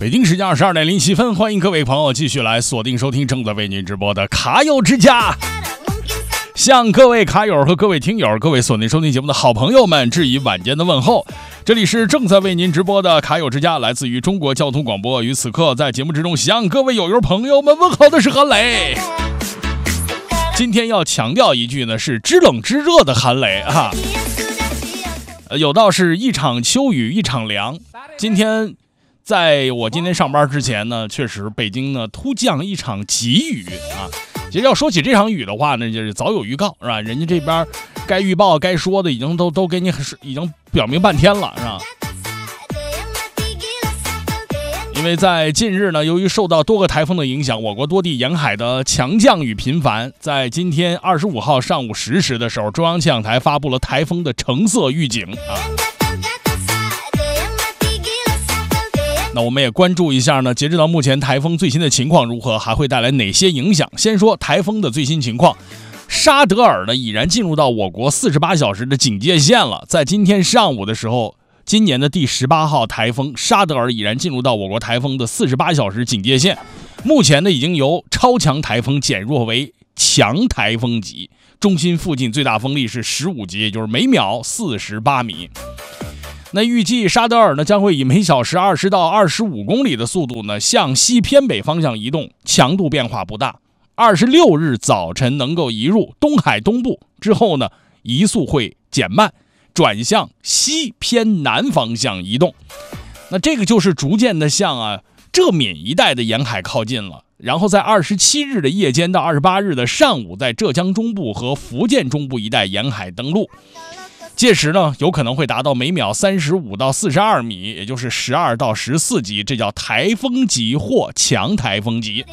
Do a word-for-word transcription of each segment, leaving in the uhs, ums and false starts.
北京时间二十二点零七分，欢迎各位朋友继续来锁定收听正在为您直播的卡友之家。向各位卡友和各位听友、各位锁定收听节目的好朋友们致以晚间的问候。这里是正在为您直播的卡友之家，来自于中国交通广播。于此刻在节目之中向各位友友朋友们问候的是韩磊。今天要强调一句呢，是知冷知热的韩磊哈。有道是一场秋雨一场凉，今天在我今天上班之前呢，确实北京呢突降一场急雨啊。其实要说起这场雨的话呢，就是早有预告是吧？人家这边该预报该说的已经都都给你已经表明半天了是吧？因为在近日呢，由于受到多个台风的影响，我国多地沿海的强降雨频繁。在今天二十五号上午十时的时候，中央气象台发布了台风的橙色预警啊。那我们也关注一下呢，截止到目前台风最新的情况如何，还会带来哪些影响？先说台风的最新情况，沙德尔呢已然进入到我国四十八小时的警戒线了。在今天上午的时候，今年的第十八号台风沙德尔已然进入到我国台风的四十八小时警戒线，目前呢已经由超强台风减弱为强台风级，中心附近最大风力是十五级，也就是每秒四十八米。那预计沙德尔呢将会以每小时二十到二十五公里的速度呢向西偏北方向移动，强度变化不大。二十六日早晨能够移入东海东部之后呢，移速会减慢，转向西偏南方向移动。那这个就是逐渐的向啊浙闽一带的沿海靠近了。然后在二十七日的夜间到二十八日的上午，在浙江中部和福建中部一带沿海登陆。届时呢，有可能会达到每秒三十五到四十二米，也就是十二到十四级，这叫台风级或强台风级。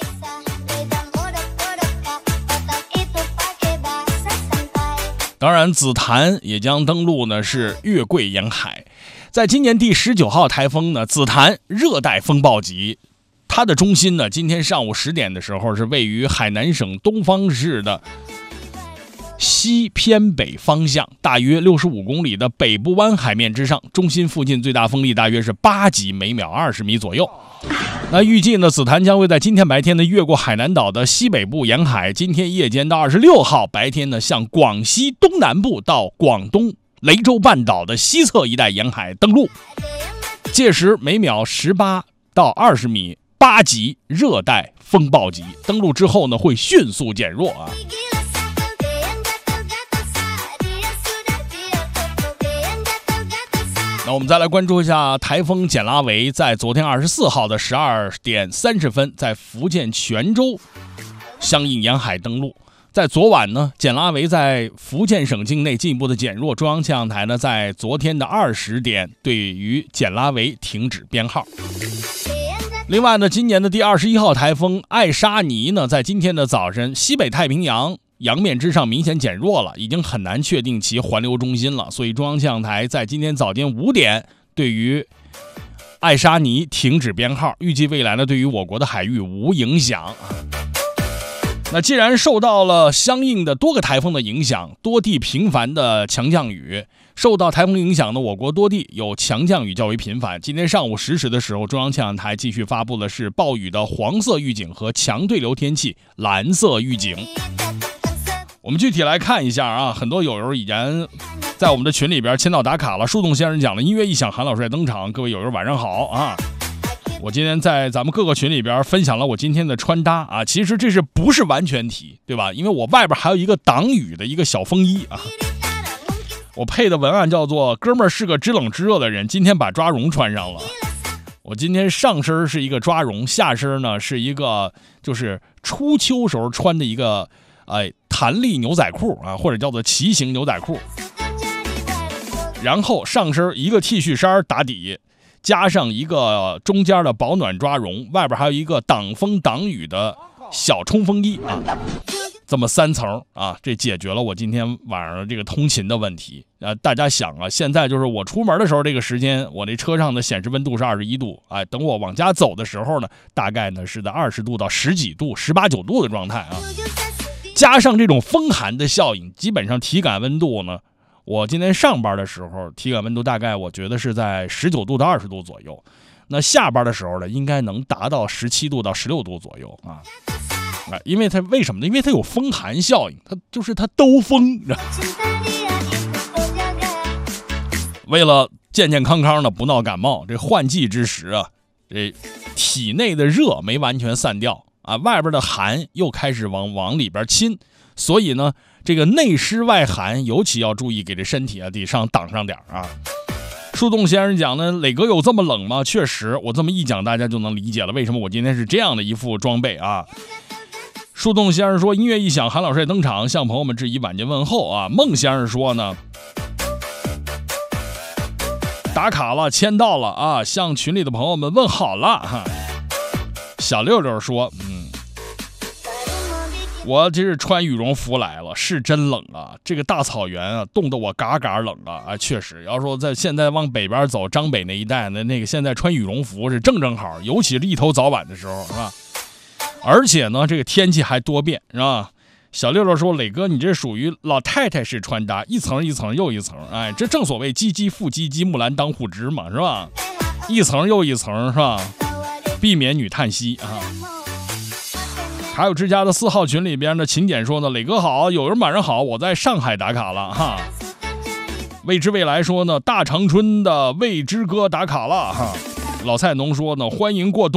当然，紫檀也将登陆呢是月桂沿海。在今年第十九号台风呢，紫檀热带风暴级，它的中心呢，今天上午十点的时候是位于海南省东方市的西偏北方向，大约六十五公里的北部湾海面之上，中心附近最大风力大约是八级，每秒二十米左右。那预计呢，紫檀将会在今天白天呢越过海南岛的西北部沿海，今天夜间到二十六号白天呢向广西东南部到广东雷州半岛的西侧一带沿海登陆，届时每秒十八到二十米，八级热带风暴级。登陆之后呢会迅速减弱啊。那我们再来关注一下台风简拉维，在昨天二十四号的十二点三十分，在福建泉州相应沿海登陆。在昨晚呢，简拉维在福建省境内进一步的减弱，中央气象台呢在昨天的二十点对于简拉维停止编号。另外呢，今年的第二十一号台风艾莎尼呢，在今天的早晨西北太平洋洋面之上明显减弱了，已经很难确定其环流中心了，所以中央气象台在今天早间五点对于艾莎尼停止编号，预计未来呢对于我国的海域无影响。那既然受到了相应的多个台风的影响，多地频繁的强降雨，受到台风影响的我国多地有强降雨较为频繁。今天上午十时的时候，中央气象台继续发布的是暴雨的黄色预警和强对流天气蓝色预警。我们具体来看一下啊，很多友友已然在我们的群里边签到打卡了。树洞先生讲了音乐一响，韩老师登场，各位友友晚上好啊！我今天在咱们各个群里边分享了我今天的穿搭啊，其实这是不是完全体，对吧？因为我外边还有一个挡雨的一个小风衣啊。我配的文案叫做哥们儿是个知冷知热的人，今天把抓绒穿上了。我今天上身是一个抓绒，下身呢是一个就是初秋时候穿的一个哎弹力牛仔裤啊，或者叫做骑行牛仔裤，然后上身一个 T 恤衫打底，加上一个中间的保暖抓绒，外边还有一个挡风挡雨的小冲锋衣啊，这么三层啊，这解决了我今天晚上这个通勤的问题。呃，大家想啊，现在就是我出门的时候这个时间，我那车上的显示温度是二十一度，哎，等我往家走的时候呢，大概呢是在二十度到十几度、十八九度的状态啊。加上这种风寒的效应，基本上体感温度呢， 我今天上班的时候，体感温度大概我觉得是在十九度到二十度左右。那下班的时候呢，应该能达到十七度到十六度左右啊。啊，因为它为什么呢？因为它有风寒效应，它就是它兜风。为了健健康康的不闹感冒，这换季之时啊，这体内的热没完全散掉啊，外边的寒又开始往往里边侵，所以呢，这个内湿外寒，尤其要注意给这身体啊得上挡上点啊。树洞先生讲呢，磊哥有这么冷吗？确实，我这么一讲，大家就能理解了为什么我今天是这样的一副装备啊。树洞先生说，音乐一响，韩老师登场，向朋友们致以晚间问候啊。孟先生说呢，打卡了，签到了啊，向群里的朋友们问好了哈。小六六说，嗯，我这是穿羽绒服来了，是真冷啊！这个大草原啊，冻得我嘎嘎冷啊！啊，确实，要说在现在往北边走，张北那一带呢，那个现在穿羽绒服是正正好，尤其是一头早晚的时候，是吧？而且呢，这个天气还多变，是吧？小六六说：“磊哥，你这属于老太太式穿搭，一层一层又一层，哎，这正所谓唧唧复唧唧，木兰当户织嘛，是吧？一层又一层，是吧？避免女叹息啊。”还有之家的四号群里边的秦简说呢：“磊哥好，有人晚上好，我在上海打卡了哈。”未知未来说呢：“大长春的未知哥打卡了哈。”老菜农说呢：“欢迎过冬。”